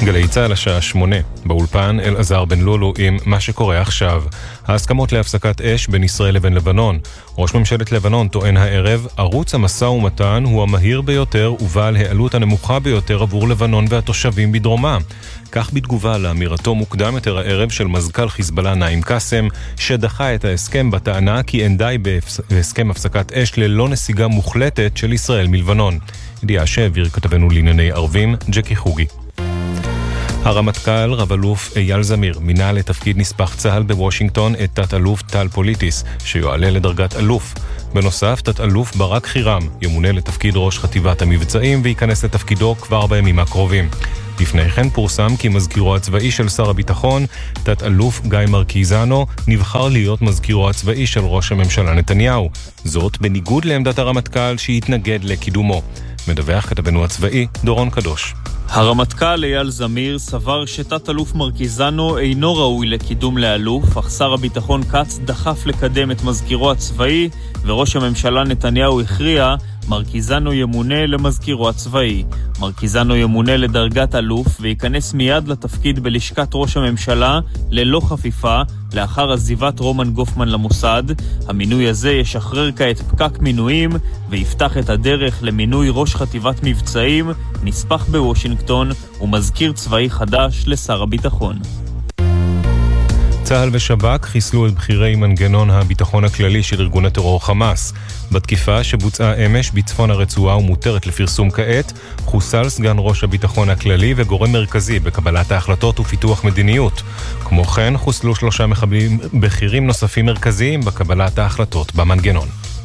גלי צהל השעה 8, באולפן אלעזר בן לולו עם מה שקורה עכשיו. ההסכמות להפסקת אש בין ישראל לבין לבנון. ראש ממשלת לבנון טוען הערב, ערוץ המשא ומתן הוא המהיר ביותר ובעל העלות הנמוכה ביותר עבור לבנון והתושבים בדרומה. כך בתגובה לאמירתו מוקדם יותר הערב של מזכ"ל חיזבאללה נעים קאסם, שדחה את ההסכם בטענה כי אין די בהסכם הפסקת אש ללא נסיגה מוחלטת של ישראל מלבנון. ידיעה שהעביר כתבנו לענייני ערבים, ג'קי חוגי. הרמטכ"ל רב אלוף אייל זמיר מינה לתפקיד נספח צהל בוושינגטון את תת אלוף טל פוליטיס שיועלה לדרגת אלוף. בנוסף, תת אלוף ברק חירם ימונה לתפקיד ראש חטיבת המבצעים וייכנס לתפקידו כבר בימים הקרובים. לפני כן פורסם כי מזכירו הצבאי של שר הביטחון, תת אלוף גיא מרקיזנו, נבחר להיות מזכירו הצבאי של ראש הממשלה נתניהו. זאת בניגוד לעמדת הרמטכ"ל שהתנגד לקידומו. מדווח כתבנו הצבאי דורון קדוש. הרמטכ"ל אייל זמיר סבר שתת אלוף מרקיזנו אינו ראוי לקידום לאלוף, אך שר הביטחון קץ דחף לקדם את מזכירו הצבאי, וראש הממשלה נתניהו הכריע, מרקיזנו ימונה למזכירו הצבאי. מרקיזנו ימונה לדרגת אלוף וייכנס מיד לתפקיד בלשכת ראש הממשלה ללא חפיפה לאחר עזיבת רומן גופמן למוסד. המינוי הזה ישחרר כעת פקק מינויים ויפתח את הדרך למינוי ראש חטיבת מבצעים, נספח בוושינגטון ומזכיר צבאי חדש לשר הביטחון. צה"ל ושב"כ חיסלו את בכירי מנגנון הביטחון הכללי של ארגון הטרור חמאס. בתקיפה שבוצעה אמש בצפון הרצועה ומותרת לפרסום כעת, חוסל סגן ראש הביטחון הכללי וגורם מרכזי בקבלת ההחלטות ופיתוח מדיניות. כמו כן, חוסלו 3 מחבלים בכירים נוספים מרכזיים בקבלת ההחלטות במנגנון.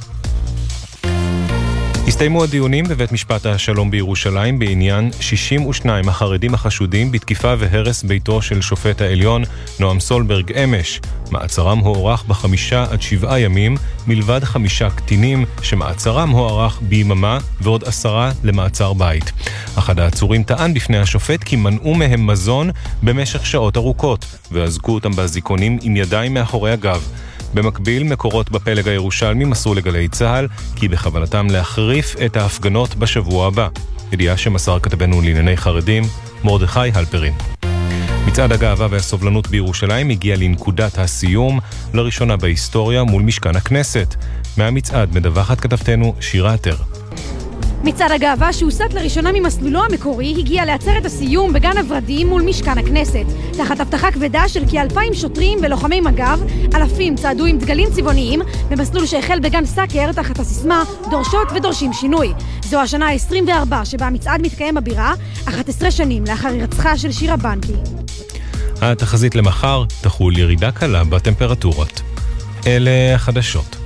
הסתיימו הדיונים בבית משפט השלום בירושלים בעניין 62 החרדים החשודים בתקיפה והרס ביתו של שופט העליון נועם סולברג אמש. מעצרם הוארך ב5 עד 7 ימים, מלבד 5 קטינים שמעצרם הוארך ביממה ועוד 10 למעצר בית. אחד העצורים טען בפני השופט כי מנעו מהם מזון במשך שעות ארוכות והזקו אותם בזיכונים עם ידיים מאחורי הגב. במקביל, מקורות בפלג הירושלמי מסרו לגלי צהל כי בכוונתם להחריף את ההפגנות בשבוע הבא. ידיעה שמסר כתבנו לענייני חרדים, מרדכי הלפרין. מצעד הגאווה והסובלנות בירושלים הגיע לנקודת הסיום, לראשונה בהיסטוריה מול משכן הכנסת. מהמצעד מדווחת כתבתנו שירה עטר. מצעד הגאווה שהוסט לראשונה ממסלולו המקורי הגיע לעצרת הסיום בגן הוורדים מול משכן הכנסת. תחת הבטחה כבדה של כ2,000 שוטרים ולוחמי מג"ב, אלפים צעדו עם דגלים צבעוניים במסלול שהחל בגן סאקר תחת הסיסמה דורשות ודורשים שינוי. זו השנה ה-24 שבה המצעד מתקיים בבירה, 11 שנים לאחר הירצחה של שירה בנקי. התחזית למחר תחול ירידה קלה בטמפרטורות. אלה החדשות.